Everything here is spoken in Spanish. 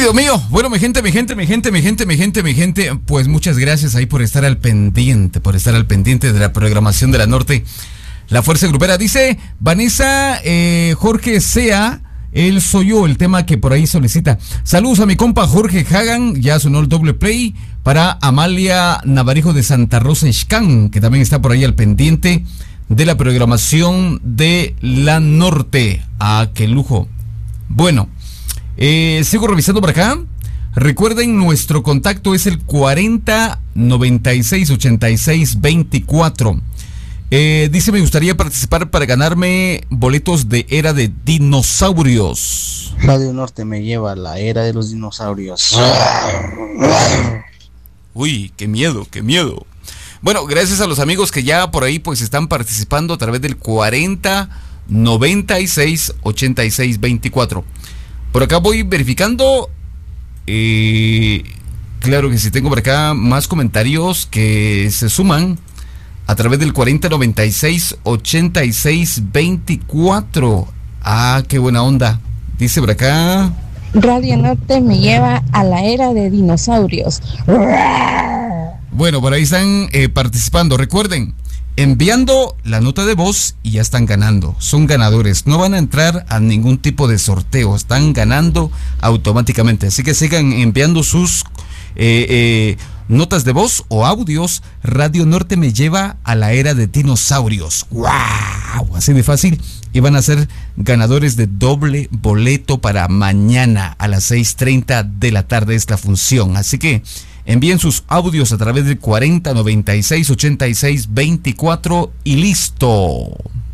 Dios mío, bueno, mi gente, pues muchas gracias ahí por estar al pendiente, de la programación de la Norte, la Fuerza Grupera. Dice Vanessa, Jorge Sea, él soy yo, el tema que por ahí solicita. Saludos a mi compa Jorge Hagan, ya sonó el doble play, para Amalia Navarijo de Santa Rosa Ixcán, que también está por ahí al pendiente de la programación de la Norte. Ah, qué lujo. Bueno, sigo revisando por acá. Recuerden, nuestro contacto es el 40 96 86 24. Dice, me gustaría participar para ganarme boletos de Era de Dinosaurios. Radio Norte me lleva a la Era de los Dinosaurios. Uy, qué miedo, qué miedo. Bueno, gracias a los amigos que ya por ahí pues están participando a través del 40 96 86 24. Por acá voy verificando. Claro que sí, tengo por acá más comentarios que se suman a través del 40 96 86 24. Ah, qué buena onda. Dice por acá, Radio Norte me lleva a la Era de Dinosaurios. bueno, por ahí están participando. Recuerden, enviando la nota de voz y ya están ganando. Son ganadores. No van a entrar a ningún tipo de sorteo. Están ganando automáticamente. Así que sigan enviando sus notas de voz o audios. Radio Norte me lleva a la Era de Dinosaurios. ¡Wow! Así de fácil. Y van a ser ganadores de doble boleto para mañana a las 6:30 de la tarde esta función. Así que envíen sus audios a través del 40 96 86 24 y listo.